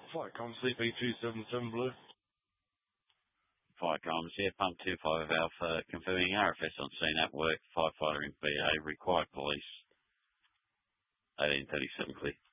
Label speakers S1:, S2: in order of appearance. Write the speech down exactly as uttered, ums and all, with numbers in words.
S1: Flight com, C P two seven seven Blue.
S2: Fire comms here, pump two five Alpha, confirming R F S on scene at work, firefighter in B A, required police, eighteen thirty-seven clear.